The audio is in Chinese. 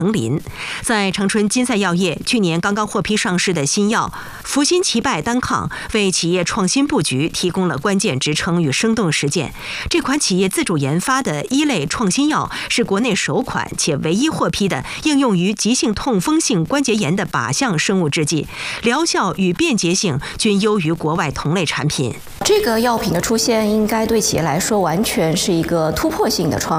成林。在长春金赛药业去年刚刚获批上市的新药福新奇拜单抗，为企业创新布局提供了关键支撑与生动实践。这款企业自主研发的一类创新药是国内首款且唯一获批的应用于急性痛风性关节炎的靶向生物制剂，疗效与便捷性均优于国外同类产品。 这个药品的出现，应该对企业来说完全是一个突破性的创